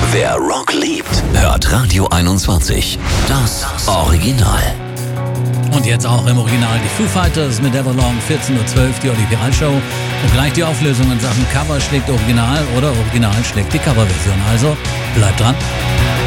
Wer Rock liebt, hört Radio 21. Das Original. Und jetzt auch im Original die Foo Fighters mit Everlong, 14:12 Uhr, die Olympial-Show. Und gleich die Auflösung in Sachen Cover schlägt Original oder Original schlägt die Coverversion. Also bleibt dran.